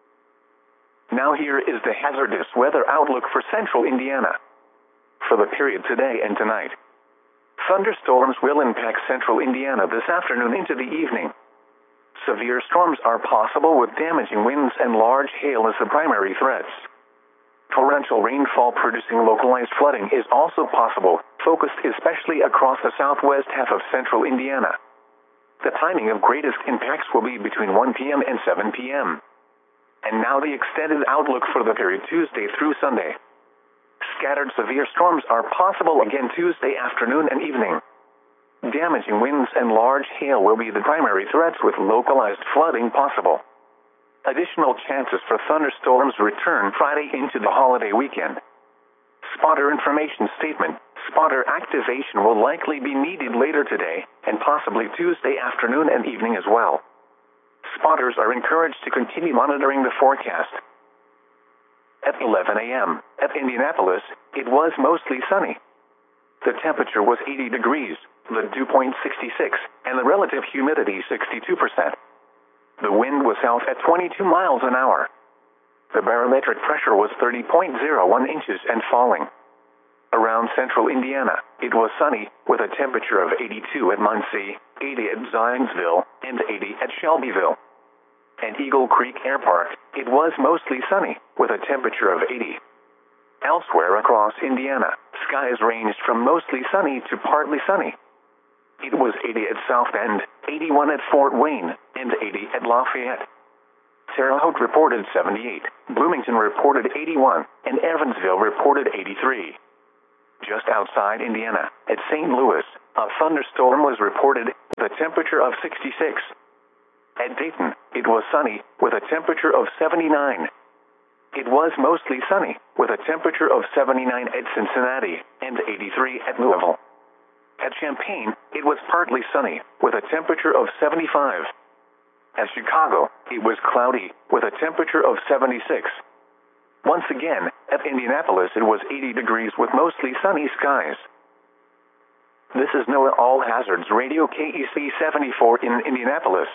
Now here is the hazardous weather outlook for central Indiana. For the period today and tonight, thunderstorms will impact central Indiana this afternoon into the evening. Severe storms are possible with damaging winds and large hail as the primary threats. Torrential rainfall producing localized flooding is also possible, focused especially across the southwest half of central Indiana. The timing of greatest impacts will be between 1 p.m. and 7 p.m. And now the extended outlook for the period Tuesday through Sunday. Scattered severe storms are possible again Tuesday afternoon and evening. Damaging winds and large hail will be the primary threats with localized flooding possible. Additional chances for thunderstorms return Friday into the holiday weekend. Spotter information statement. Spotter activation will likely be needed later today and possibly Tuesday afternoon and evening as well. Spotters are encouraged to continue monitoring the forecast. At 11 a.m. at Indianapolis, it was mostly sunny. The temperature was 80 degrees, the dew point 66, and the relative humidity 62%. The wind was south at 22 miles an hour. The barometric pressure was 30.01 inches and falling. Around central Indiana, it was sunny, with a temperature of 82 at Muncie, 80 at Zionsville, and 80 at Shelbyville. At Eagle Creek Air Park, it was mostly sunny, with a temperature of 80. Elsewhere across Indiana, skies ranged from mostly sunny to partly sunny. It was 80 at South Bend, 81 at Fort Wayne, and 80 at Lafayette. Terre Haute reported 78, Bloomington reported 81, and Evansville reported 83. Just outside Indiana, at St. Louis, a thunderstorm was reported with a temperature of 66. At Dayton, it was sunny, with a temperature of 79. It was mostly sunny, with a temperature of 79 at Cincinnati, and 83 at Louisville. At Champaign, it was partly sunny, with a temperature of 75. At Chicago, it was cloudy, with a temperature of 76. Once again, at Indianapolis it was 80 degrees with mostly sunny skies. This is NOAA All Hazards Radio KEC 74 in Indianapolis.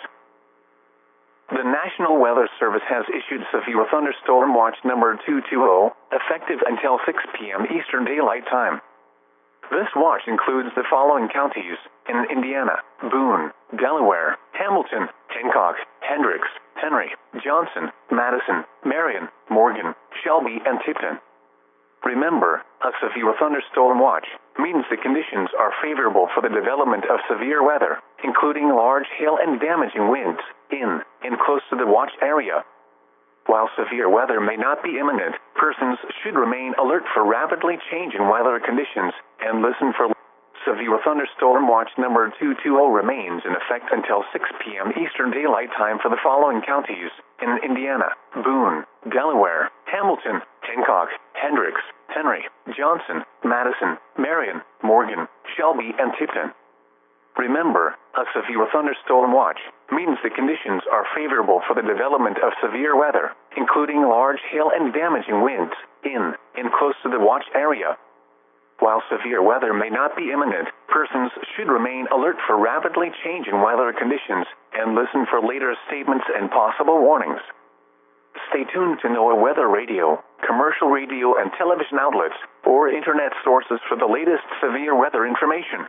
The National Weather Service has issued Severe Thunderstorm Watch number 220, effective until 6 p.m. Eastern Daylight Time. This watch includes the following counties in Indiana: Boone, Delaware, Hamilton, Hancock, Hendricks, Henry, Johnson, Madison, Marion, Morgan, Shelby, and Tipton. Remember, a severe thunderstorm watch means the conditions are favorable for the development of severe weather, including large hail and damaging winds, in and close to the watch area. While severe weather may not be imminent, persons should remain alert for rapidly changing weather conditions and listen for Severe Thunderstorm Watch number 220 remains in effect until 6 p.m. Eastern Daylight Time for the following counties in Indiana: Boone, Delaware, Hamilton, Hancock, Hendricks, Henry, Johnson, Madison, Marion, Morgan, Shelby, and Tipton. Remember, a severe thunderstorm watch means the conditions are favorable for the development of severe weather, including large hail and damaging winds, in and close to the watch area. While severe weather may not be imminent, persons should remain alert for rapidly changing weather conditions and listen for later statements and possible warnings. Stay tuned to NOAA Weather Radio, commercial radio and television outlets, or internet sources for the latest severe weather information.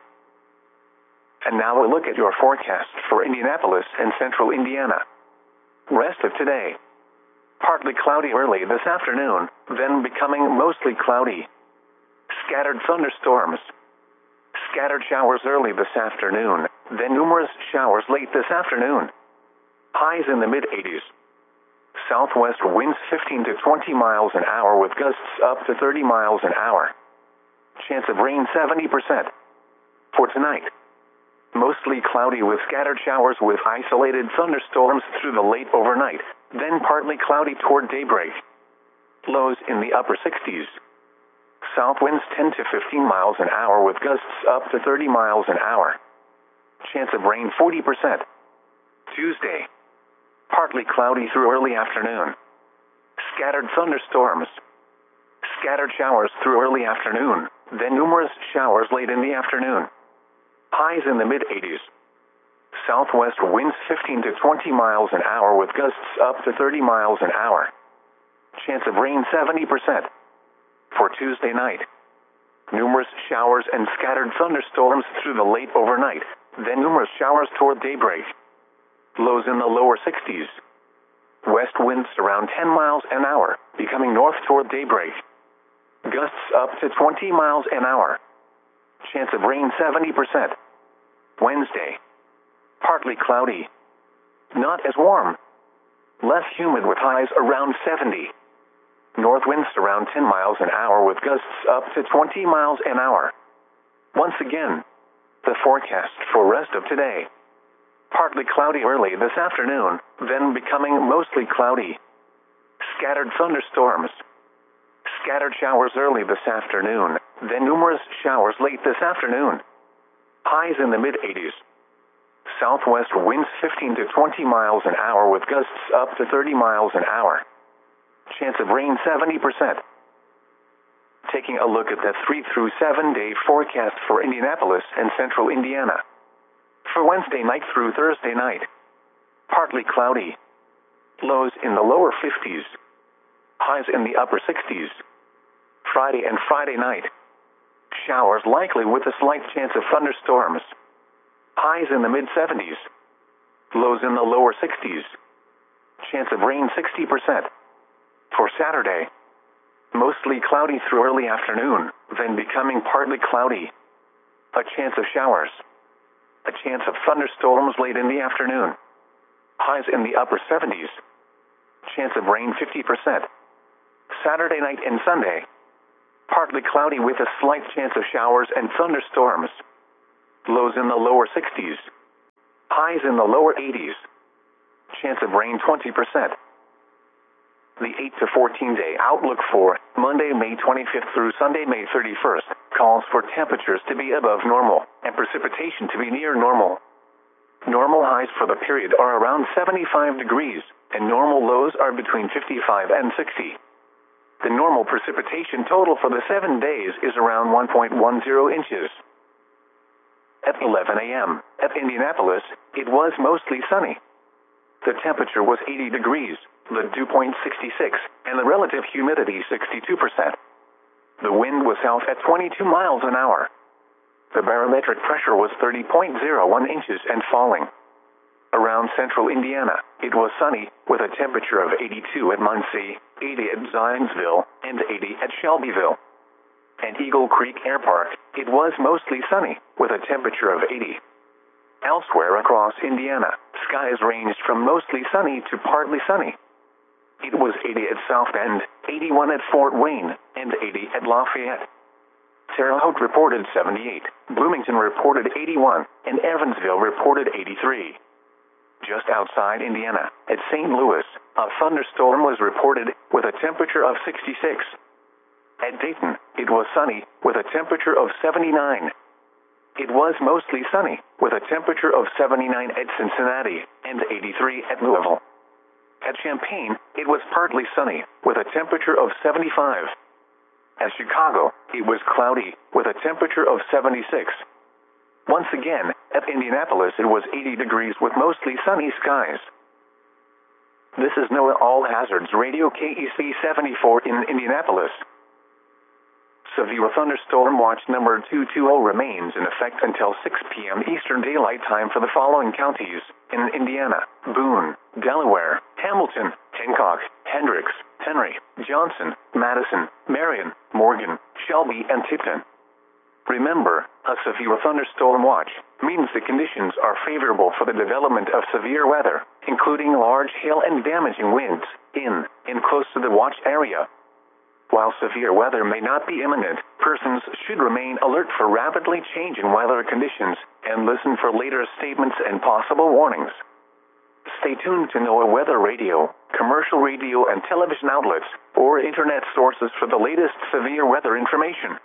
And now a look at your forecast for Indianapolis and central Indiana. Rest of today: partly cloudy early this afternoon, then becoming mostly cloudy. Scattered thunderstorms. Scattered showers early this afternoon, then numerous showers late this afternoon. Highs in the mid-80s. Southwest winds 15 to 20 miles an hour with gusts up to 30 miles an hour. Chance of rain 70%. For tonight: mostly cloudy with scattered showers with isolated thunderstorms through the late overnight, then partly cloudy toward daybreak. Lows in the upper 60s. South winds 10 to 15 miles an hour with gusts up to 30 miles an hour. Chance of rain 40%. Tuesday: partly cloudy through early afternoon. Scattered thunderstorms. Scattered showers through early afternoon, then numerous showers late in the afternoon. Highs in the mid-80s. Southwest winds 15 to 20 miles an hour with gusts up to 30 miles an hour. Chance of rain 70%. For Tuesday night: numerous showers and scattered thunderstorms through the late overnight, then numerous showers toward daybreak. Lows in the lower 60s. West winds around 10 miles an hour, becoming north toward daybreak. Gusts up to 20 miles an hour. Chance of rain 70%. Wednesday: partly cloudy. Not as warm. Less humid with highs around 70. North winds around 10 miles an hour with gusts up to 20 miles an hour. Once again, the forecast for rest of today: partly cloudy early this afternoon, then becoming mostly cloudy. Scattered thunderstorms. Scattered showers early this afternoon, then numerous showers late this afternoon. Highs in the mid-80s. Southwest winds 15 to 20 miles an hour with gusts up to 30 miles an hour. Chance of rain 70%. Taking a look at the 3 through 7 day forecast for Indianapolis and central Indiana. For Wednesday night through Thursday night: partly cloudy. Lows in the lower 50s. Highs in the upper 60s. Friday and Friday night: showers likely with a slight chance of thunderstorms. Highs in the mid-70s. Lows in the lower 60s. Chance of rain 60%. For Saturday: mostly cloudy through early afternoon, then becoming partly cloudy. A chance of showers. A chance of thunderstorms late in the afternoon. Highs in the upper 70s. Chance of rain 50%. Saturday night and Sunday. Partly cloudy with a slight chance of showers and thunderstorms. Lows in the lower 60s. Highs in the lower 80s. Chance of rain 20%. The 8 to 14 day outlook for Monday, May 25th through Sunday, May 31st, calls for temperatures to be above normal and precipitation to be near normal. Normal highs for the period are around 75 degrees, and normal lows are between 55 and 60. The normal precipitation total for the 7 days is around 1.10 inches. At 11 a.m., at Indianapolis, it was mostly sunny. The temperature was 80 degrees, the dew point 66, and the relative humidity 62%. The wind was south at 22 miles an hour. The barometric pressure was 30.01 inches and falling. Around central Indiana, it was sunny, with a temperature of 82 at Muncie, 80 at Zionsville, and 80 at Shelbyville. At Eagle Creek Air Park, it was mostly sunny, with a temperature of 80. Elsewhere across Indiana, skies ranged from mostly sunny to partly sunny. It was 80 at South Bend, 81 at Fort Wayne, and 80 at Lafayette. Terre Haute reported 78, Bloomington reported 81, and Evansville reported 83. Just outside Indiana, at St. Louis, a thunderstorm was reported with a temperature of 66. At Dayton, it was sunny, with a temperature of 79. It was mostly sunny, with a temperature of 79 at Cincinnati, and 83 at Louisville. At Champaign, it was partly sunny, with a temperature of 75. At Chicago, it was cloudy, with a temperature of 76. Once again, at Indianapolis it was 80 degrees with mostly sunny skies. This is NOAA All Hazards Radio KEC 74 in Indianapolis. Severe thunderstorm watch number 220 remains in effect until 6 p.m. Eastern Daylight Time for the following counties in Indiana: Boone, Delaware, Hamilton, Hancock, Hendricks, Henry, Johnson, Madison, Marion, Morgan, Shelby, and Tipton. Remember, a severe thunderstorm watch means the conditions are favorable for the development of severe weather, including large hail and damaging winds, in and close to the watch area. While severe weather may not be imminent, persons should remain alert for rapidly changing weather conditions and listen for later statements and possible warnings. Stay tuned to NOAA Weather Radio, commercial radio and television outlets, or internet sources for the latest severe weather information.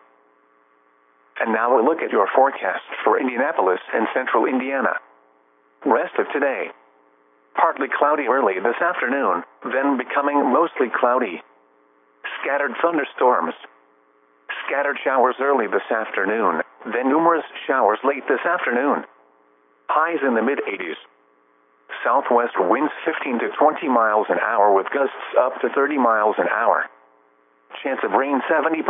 And now a look at your forecast for Indianapolis and central Indiana. Rest of today. Partly cloudy early this afternoon, then becoming mostly cloudy. Scattered thunderstorms. Scattered showers early this afternoon, then numerous showers late this afternoon. Highs in the mid-80s. Southwest winds 15 to 20 miles an hour with gusts up to 30 miles an hour. Chance of rain 70%.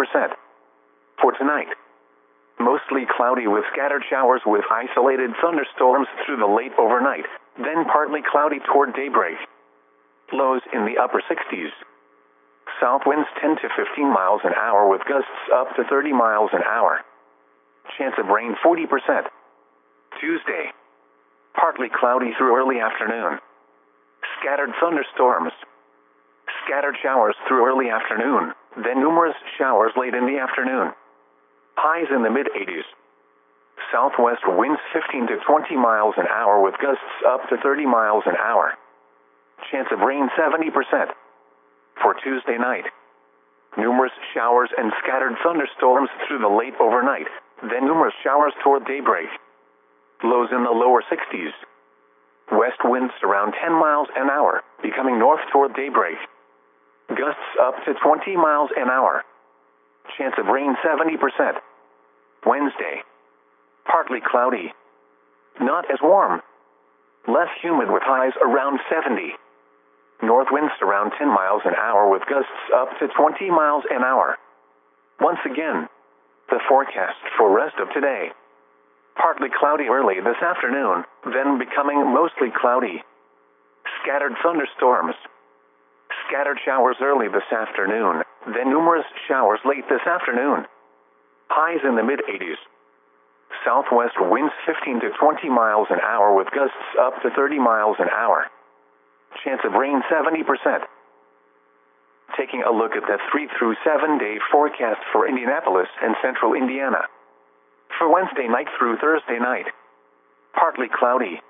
For tonight, mostly cloudy with scattered showers with isolated thunderstorms through the late overnight, then partly cloudy toward daybreak. Lows in the upper 60s. South winds 10 to 15 miles an hour with gusts up to 30 miles an hour. Chance of rain 40%. Tuesday, partly cloudy through early afternoon. Scattered thunderstorms. Scattered showers through early afternoon, then numerous showers late in the afternoon. Highs in the mid-80s. Southwest winds 15 to 20 miles an hour with gusts up to 30 miles an hour. Chance of rain 70%. For Tuesday night, numerous showers and scattered thunderstorms through the late overnight, then numerous showers toward daybreak. Lows in the lower 60s. West winds around 10 miles an hour, becoming north toward daybreak. Gusts up to 20 miles an hour. Chance of rain 70%. Wednesday, partly cloudy. Not as warm. Less humid with highs around 70. North winds around 10 miles an hour with gusts up to 20 miles an hour. Once again, the forecast for rest of today. Partly cloudy early this afternoon, then becoming mostly cloudy. Scattered thunderstorms. Scattered showers early this afternoon, then numerous showers late this afternoon. Highs in the mid-80s. Southwest winds 15 to 20 miles an hour with gusts up to 30 miles an hour. Chance of rain 70%. Taking a look at the 3 through 7 day forecast for Indianapolis and central Indiana. For Wednesday night through Thursday night, partly cloudy.